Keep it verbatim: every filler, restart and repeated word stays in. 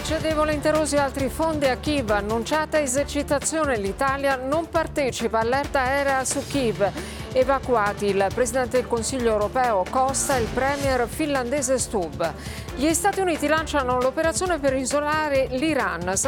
Concede volenterosi altri fondi a Kiev, annunciata esercitazione, l'Italia non partecipa, allerta aerea su Kiev. Evacuati il Presidente del Consiglio europeo Costa e il Premier finlandese Stubb. Gli Stati Uniti lanciano l'operazione per isolare l'Iran.